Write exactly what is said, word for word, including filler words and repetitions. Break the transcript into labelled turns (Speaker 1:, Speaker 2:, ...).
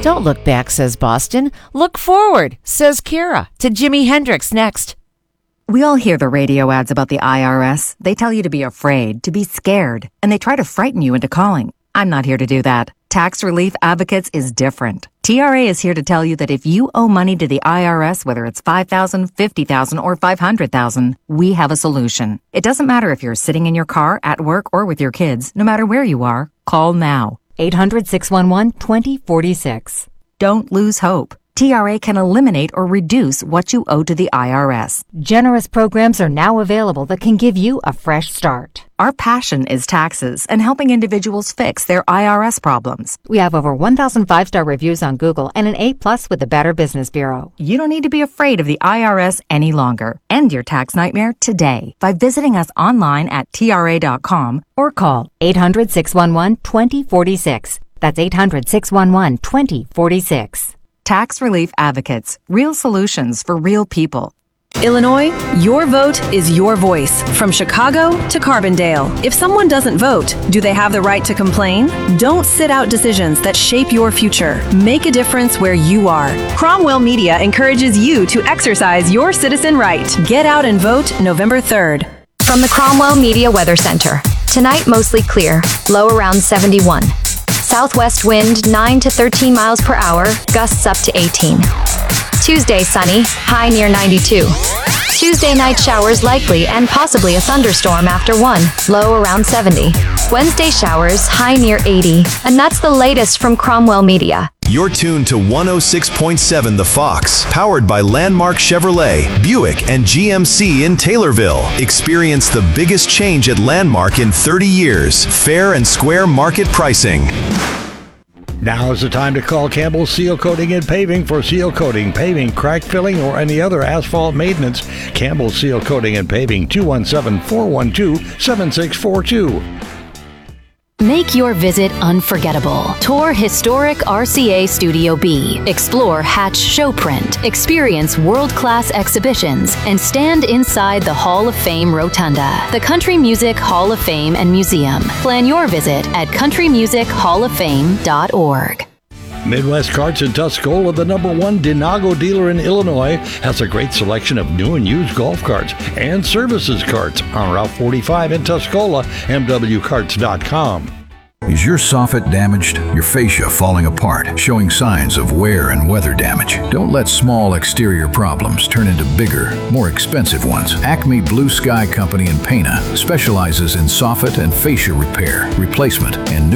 Speaker 1: Don't look back, says Boston. Look forward, says Kira. To Jimi Hendrix next.
Speaker 2: We all hear the radio ads about the I R S. They tell you to be afraid, to be scared, and they try to frighten you into calling. I'm not here to do that. Tax Relief Advocates is different. T R A is here to tell you that if you owe money to the I R S, whether it's five thousand dollars, fifty thousand dollars, or five hundred thousand dollars, we have a solution. It doesn't matter if you're sitting in your car, at work, or with your kids. No matter where you are, call now.
Speaker 3: eight hundred, six one one, two zero four six.
Speaker 2: Don't lose hope. T R A can eliminate or reduce what you owe to the I R S.
Speaker 3: Generous programs are now available that can give you a fresh start.
Speaker 2: Our passion is taxes and helping individuals fix their I R S problems.
Speaker 3: We have over one thousand five-star reviews on Google and an A plus with the Better Business Bureau.
Speaker 2: You don't need to be afraid of the I R S any longer. End your tax nightmare today by visiting us online at T R A dot com or call
Speaker 3: eight hundred, six one one, two zero four six. That's eight hundred, six one one, two zero four six.
Speaker 2: Tax Relief Advocates. Real solutions for real people.
Speaker 4: Illinois, your vote is your voice. From Chicago to Carbondale. If someone doesn't vote, do they have the right to complain? Don't sit out decisions that shape your future. Make a difference where you are. Cromwell Media encourages you to exercise your citizen right. Get out and vote November third.
Speaker 5: From the Cromwell Media Weather Center. Tonight, mostly clear. Low around seventy-one. Southwest wind nine to thirteen miles per hour, gusts up to eighteen. Tuesday sunny, high near ninety-two. Tuesday night showers likely and possibly a thunderstorm after one, low around seventy. Wednesday showers, high near eighty. And that's the latest from Cromwell Media.
Speaker 6: You're tuned to one oh six point seven The Fox, powered by Landmark Chevrolet, Buick, and G M C in Taylorville. Experience the biggest change at Landmark in thirty years. Fair and square market pricing.
Speaker 7: Now is the time to call Campbell Seal Coating and Paving for seal coating, paving, crack filling, or any other asphalt maintenance. Campbell Seal Coating and Paving, two one seven, four one two, seven six four two.
Speaker 8: Make your visit unforgettable. Tour historic R C A Studio B. Explore Hatch Showprint. Experience world-class exhibitions and stand inside the Hall of Fame Rotunda, the Country Music Hall of Fame and Museum. Plan your visit at country music hall of fame dot org.
Speaker 7: Midwest Carts in Tuscola, the number one Denago dealer in Illinois, has a great selection of new and used golf carts and services carts on Route forty-five in Tuscola, M W carts dot com.
Speaker 9: Is your soffit damaged? Your fascia falling apart, showing signs of wear and weather damage? Don't let small exterior problems turn into bigger, more expensive ones. Acme Blue Sky Company in Pana specializes in soffit and fascia repair, replacement, and new